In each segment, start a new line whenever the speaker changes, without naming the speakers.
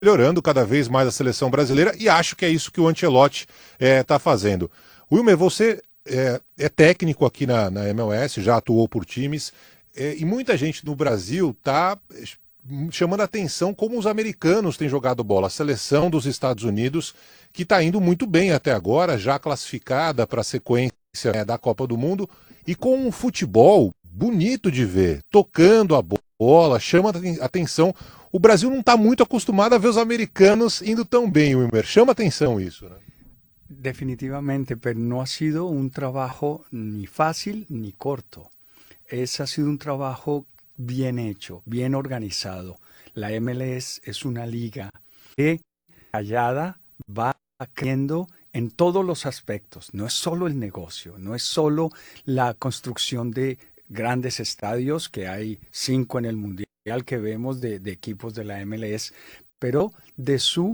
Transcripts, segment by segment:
melhorando cada vez mais a seleção brasileira e acho que é isso que o Ancelotti está fazendo. Wilmer, você é técnico aqui na MLS, já atuou por times, e muita gente no Brasil está chamando a atenção como os americanos têm jogado bola. A seleção dos Estados Unidos, que está indo muito bem até agora, já classificada para a sequência da Copa do Mundo, e com um futebol bonito de ver, tocando a bola, chama a atenção. O Brasil não está muito acostumado a ver os americanos indo tão bem, Wilmer. Chama atenção isso, né?
Definitivamente, pero no ha sido un trabajo ni fácil ni corto. Ha sido un trabajo bien hecho, bien organizado. La MLS es una liga que callada va creciendo en todos los aspectos. No es solo el negocio, no es solo la construcción de grandes estadios, que hay 5 en el Mundial que vemos de equipos de la MLS, pero de su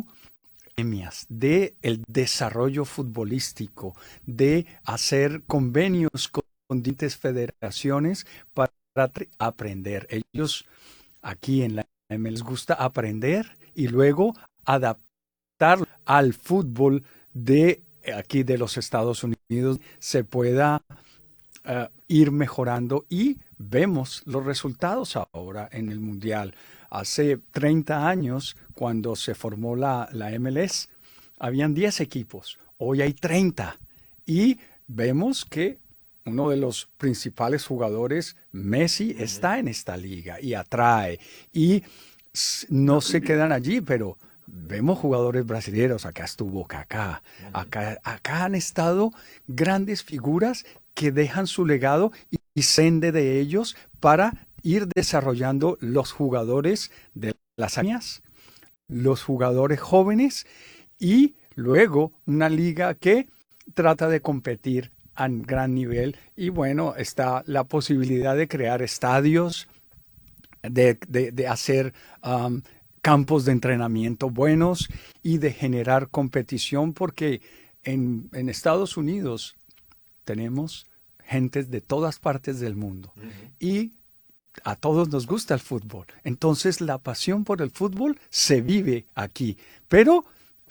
de el desarrollo futbolístico, de hacer convenios con diferentes federaciones para aprender. Ellos aquí en la MLS les gusta aprender y luego adaptar al fútbol de aquí de los Estados Unidos, se pueda ir mejorando y vemos los resultados ahora en el Mundial. Hace 30 años, cuando se formó la MLS, habían 10 equipos. Hoy hay 30. Y vemos que uno de los principales jugadores, Messi, está en esta liga y atrae. Y no se quedan allí, pero vemos jugadores brasileños. Acá estuvo Kaká. Acá han estado grandes figuras que dejan su legado y sende de ellos para ir desarrollando los jugadores de las áreas, los jugadores jóvenes y luego una liga que trata de competir a gran nivel. Y bueno, está la posibilidad de crear estadios, de hacer campos de entrenamiento buenos y de generar competición, porque en Estados Unidos tenemos gentes de todas partes del mundo y a todos nos gusta el fútbol. Entonces la pasión por el fútbol se vive aquí, pero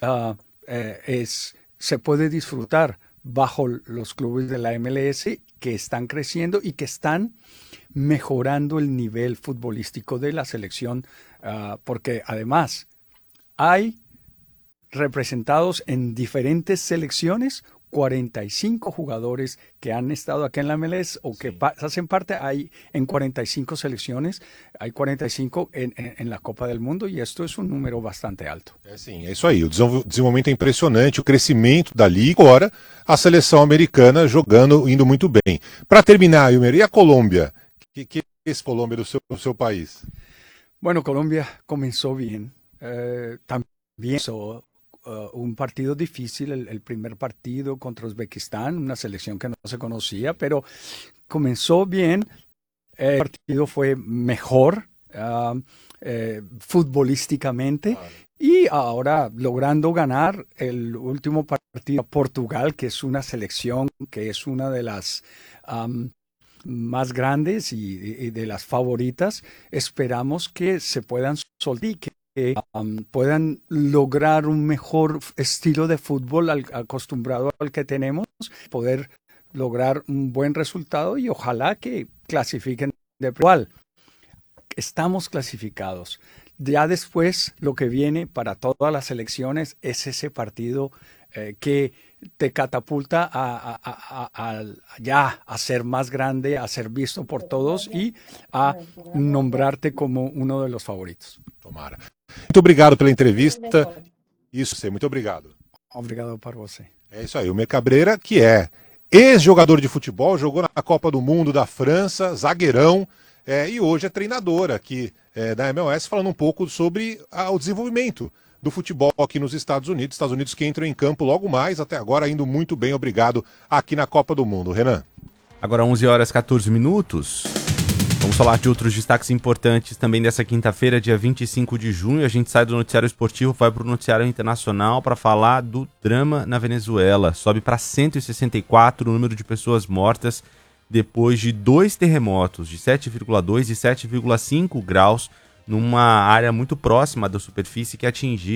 se puede disfrutar bajo los clubes de la MLS que están creciendo y que están mejorando el nivel futbolístico de la selección, porque además hay representados en diferentes selecciones 45 jugadores que han estado aquí en la MLS o que hacen parte, hay en 45 selecciones, hay 45 en la Copa del Mundo e isto é um número bastante alto.
Sim, é isso aí, o desenvolvimento é impressionante, o crescimento da liga, agora a seleção americana jogando, indo muito bem. Para terminar, Wilmer, e a Colômbia? Que é esse Colômbia do seu país?
Bueno, Colombia comenzó bien, también un partido difícil, el primer partido contra Uzbekistán, una selección que no se conocía, pero comenzó bien. El partido fue mejor futbolísticamente y ahora logrando ganar el último partido a Portugal, que es una selección que es una de las más grandes y de las favoritas. Esperamos que se puedan soltar, que puedan lograr un mejor estilo de fútbol acostumbrado al que tenemos, poder lograr un buen resultado y ojalá que clasifiquen de igual. Estamos clasificados. Ya después lo que viene para todas las selecciones es ese partido que te catapulta a ser más grande, a ser visto por todos y a nombrarte como uno de los favoritos.
Tomara. Muito obrigado pela entrevista. Isso, muito obrigado.
Obrigado para você.
É isso aí, o Wilmer Cabreira, que é ex-jogador de futebol, jogou na Copa do Mundo da França, zagueirão, e hoje é treinador aqui da MLS, falando um pouco sobre o desenvolvimento do futebol aqui nos Estados Unidos que entram em campo logo mais, até agora indo muito bem, obrigado, aqui na Copa do Mundo. Renan.
Agora 11h14. Vamos falar de outros destaques importantes também dessa quinta-feira, dia 25 de junho. A gente sai do noticiário esportivo, vai para o noticiário internacional para falar do drama na Venezuela. Sobe para 164 o número de pessoas mortas depois de 2 terremotos de 7,2 e 7,5 graus numa área muito próxima da superfície que atingiu